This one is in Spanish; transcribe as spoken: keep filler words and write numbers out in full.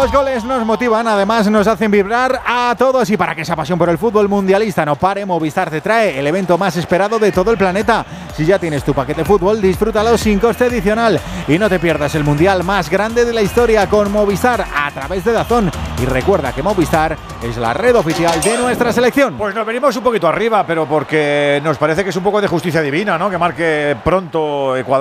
Los goles nos motivan, además nos hacen vibrar a todos, y para que esa pasión por el fútbol mundialista no pare, Movistar te trae el evento más esperado de todo el planeta. Si ya tienes tu paquete fútbol, disfrútalo sin coste adicional y no te pierdas el mundial más grande de la historia con Movistar a través de DAZN. Y recuerda que Movistar es la red oficial de nuestra selección. Pues nos venimos un poquito arriba, pero porque nos parece que es un poco de justicia divina, ¿no? Que marque pronto Ecuador.